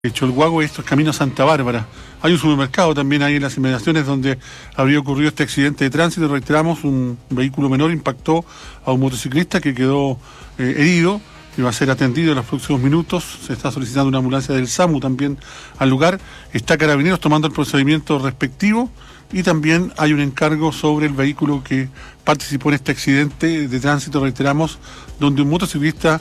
Cholhuahua, esto es camino a Santa Bárbara. Hay un supermercado también ahí en las inmediaciones donde habría ocurrido este accidente de tránsito. Reiteramos, un vehículo menor impactó a un motociclista que quedó herido y va a ser atendido en los próximos minutos. Se está solicitando una ambulancia del SAMU también al lugar. Está Carabineros tomando el procedimiento respectivo y también hay un encargo sobre el vehículo que participó en este accidente de tránsito, reiteramos, donde un motociclista